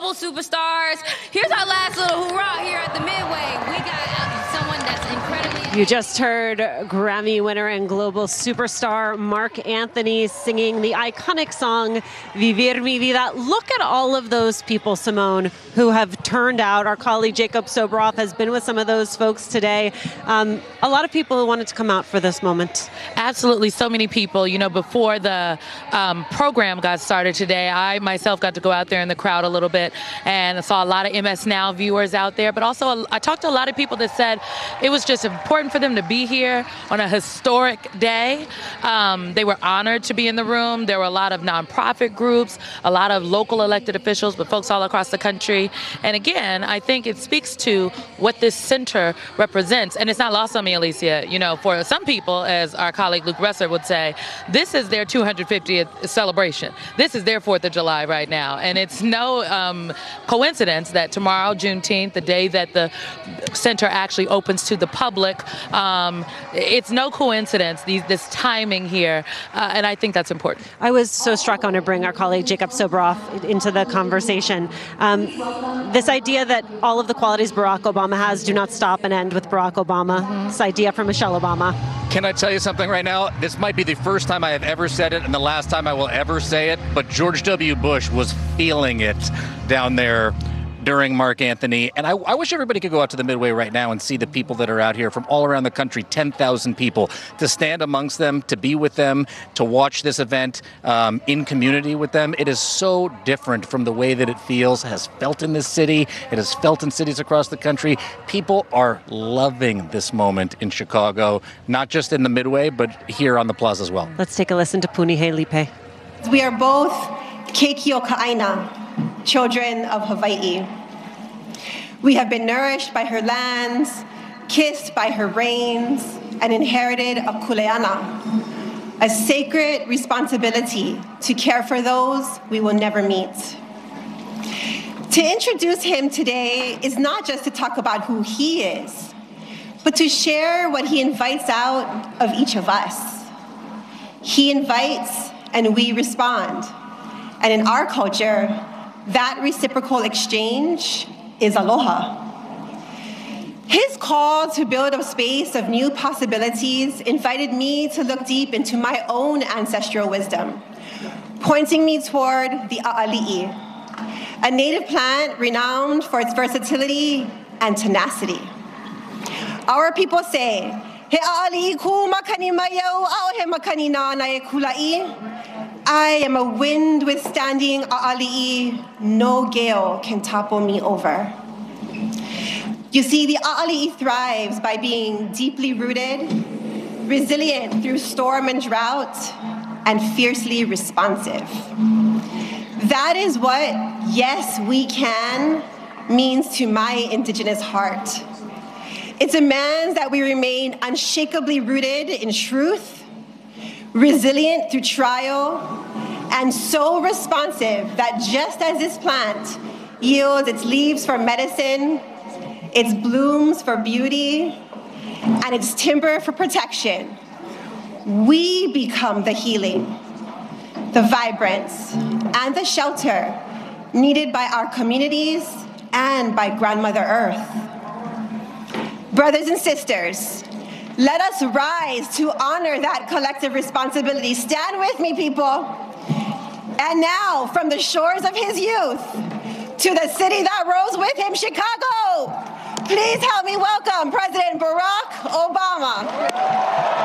global superstars. Here's our last little hurrah here at the Midway. We got someone that's incredibly... You just heard Grammy winner and global superstar Marc Anthony singing the iconic song Vivir Mi Vida. Look at all of those people, Simone, who have turned out. Our colleague Jacob Sobroff has been with some of those folks today. A lot of people who wanted to come out for this moment. Absolutely, so many people. You know, before the program got started today, I myself got to go out there in the crowd a little bit and I saw a lot of MS Now viewers out there, but also I talked to a lot of people that said it was just important for them to be here on a historic day. They were honored to be in the room. There were a lot of nonprofit groups, a lot of local elected officials, but folks all across the country. And again, I think it speaks to what this center represents. And it's not lost on me, Alicia. You know, for some people, as our colleague Luke Resser would say, this is their 250th celebration. This is their 4th of July right now. And it's no coincidence that tomorrow, Juneteenth, the day that the center actually opens to the public, it's no coincidence, this timing here, and I think that's important. I was so struck. I want to bring our colleague Jacob Sobroff into the conversation. This idea that all of the qualities Barack Obama has do not stop and end with Barack Obama. This idea from Michelle Obama. Can I tell you something right now? This might be the first time I have ever said it and the last time I will ever say it, but George W. Bush was feeling it down there during Marc Anthony. And I wish everybody could go out to the Midway right now and see the people that are out here from all around the country, 10,000 people, to stand amongst them, to be with them, to watch this event in community with them. It is so different from the way that it has felt in this city. It has felt in cities across the country. People are loving this moment in Chicago, not just in the Midway, but here on the plaza as well. Let's take a listen to Punihei Lipe. We are both Keikio-Kaina, children of Hawaii. We have been nourished by her lands, kissed by her rains, and inherited a kuleana, a sacred responsibility to care for those we will never meet. To introduce him today is not just to talk about who he is, but to share what he invites out of each of us. He invites and we respond. And in our culture, that reciprocal exchange is aloha. His call to build a space of new possibilities invited me to look deep into my own ancestral wisdom, pointing me toward the a'ali'i, a native plant renowned for its versatility and tenacity. Our people say, he a'ali'i ku makani mayau au he makani na na e kula'i. I am a wind withstanding a'ali'i, no gale can topple me over. You see, the a'ali'i thrives by being deeply rooted, resilient through storm and drought, and fiercely responsive. That is what yes, we can means to my indigenous heart. It demands that we remain unshakably rooted in truth, resilient through trial, and so responsive that just as this plant yields its leaves for medicine, its blooms for beauty, and its timber for protection, we become the healing, the vibrance, and the shelter needed by our communities and by Grandmother Earth. Brothers and sisters, let us rise to honor that collective responsibility. Stand with me, people. And now, from the shores of his youth to the city that rose with him, Chicago, please help me welcome President Barack Obama.